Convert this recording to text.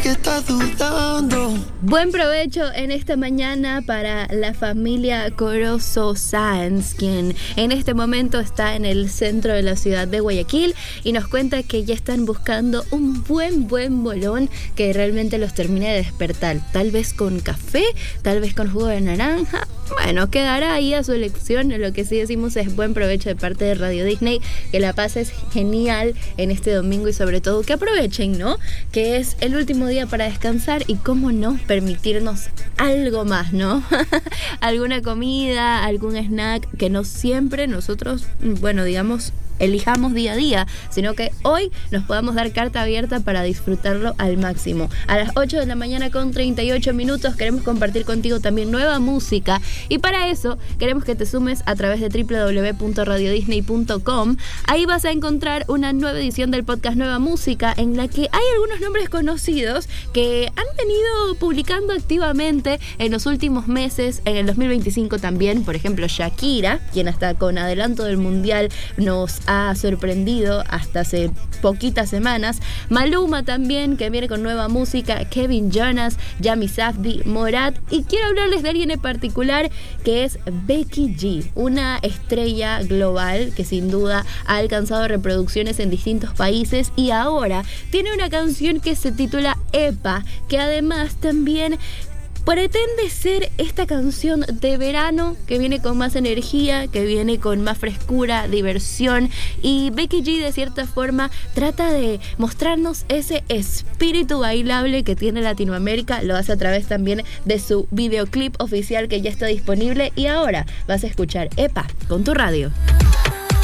que estás dudando. Buen provecho en esta mañana para la familia Corozo Sáenz, quien en este momento está en el centro de la ciudad de Guayaquil y nos cuenta que ya están buscando un buen bolón que realmente los termine de despertar. Tal vez con café, tal vez con jugo de naranja. Bueno, quedará ahí a su elección. Lo que sí decimos es buen provecho de parte de Radio Disney, que la pases genial en este domingo y sobre todo que aprovechen, ¿no? Que es el último día para descansar y cómo no permitirnos algo más, ¿no? Alguna comida, algún snack que no siempre nosotros, bueno, digamos, elijamos día a día, sino que hoy nos podamos dar carta abierta para disfrutarlo al máximo. A las 8 de la mañana con 38 minutos queremos compartir contigo también nueva música y para eso queremos que te sumes a través de www.radiodisney.com. Ahí vas a encontrar una nueva edición del podcast Nueva Música en la que hay algunos nombres conocidos que han venido publicando activamente en los últimos meses, en el 2025 también. Por ejemplo, Shakira, quien hasta con adelanto del Mundial nos ha sorprendido hasta hace poquitas semanas. Maluma también, que viene con nueva música. Kevin Jonas, Yami Safdie, Morat. Y quiero hablarles de alguien en particular que es Becky G, una estrella global que sin duda ha alcanzado reproducciones en distintos países y ahora tiene una canción que se titula Epa, que además también pretende ser esta canción de verano que viene con más energía, que viene con más frescura, diversión, y Becky G de cierta forma trata de mostrarnos ese espíritu bailable que tiene Latinoamérica. Lo hace a través también de su videoclip oficial que ya está disponible y ahora vas a escuchar Epa con tu radio.